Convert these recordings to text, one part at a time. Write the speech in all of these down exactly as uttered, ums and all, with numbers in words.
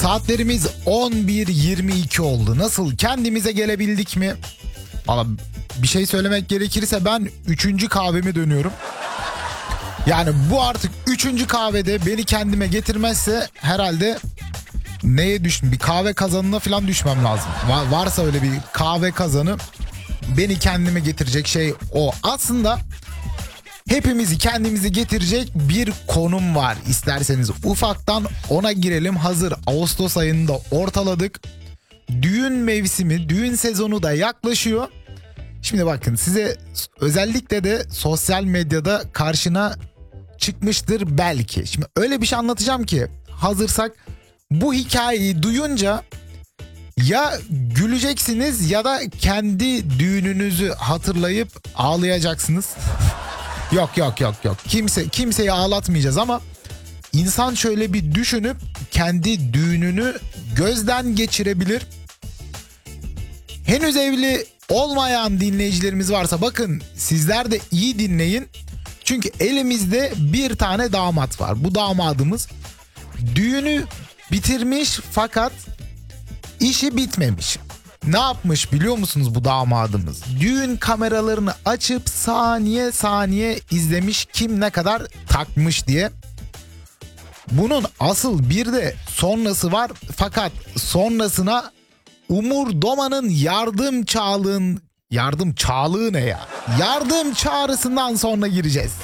Saatlerimiz on bir yirmi iki oldu. Nasıl, kendimize gelebildik mi? Valla bir şey söylemek gerekirse ben üçüncü kahvemi dönüyorum. Yani bu artık üçüncü kahvede beni kendime getirmezse herhalde neye düştüm? Bir kahve kazanına falan düşmem lazım. Var, varsa öyle bir kahve kazanı beni kendime getirecek şey o. Aslında hepimizi kendimizi getirecek bir konum var. İsterseniz ufaktan ona girelim. Hazır Ağustos ayını da ortaladık. Düğün mevsimi, düğün sezonu da yaklaşıyor. Şimdi bakın, size özellikle de sosyal medyada karşına çıkmıştır belki. Şimdi öyle bir şey anlatacağım ki hazırsak bu hikayeyi duyunca ya güleceksiniz ya da kendi düğününüzü hatırlayıp ağlayacaksınız. Yok yok yok yok. Kimse kimseyi ağlatmayacağız ama insan şöyle bir düşünüp kendi düğününü gözden geçirebilir. Henüz evli olmayan dinleyicilerimiz varsa bakın, sizler de iyi dinleyin. Çünkü elimizde bir tane damat var. Bu damadımız düğünü bitirmiş fakat işi bitmemiş. Ne yapmış biliyor musunuz bu damadımız? Düğün kameralarını açıp saniye saniye izlemiş, kim ne kadar takmış diye. Bunun asıl bir de sonrası var, fakat sonrasına Umur Doma'nın yardım çağlığın yardım çağlığı ne ya? Yardım çağrısından sonra gireceğiz.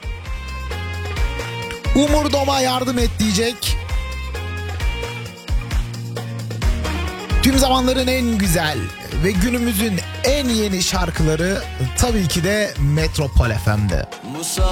Umur Doma yardım et diyecek. Tüm zamanların en güzel ve günümüzün en yeni şarkıları tabii ki de Metropol F M'de.